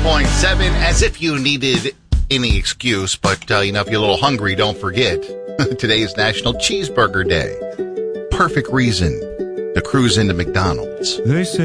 101.7, as if you needed any excuse. But, if you're a little hungry, don't forget, today is National Cheeseburger Day. Perfect reason to cruise into McDonald's. They say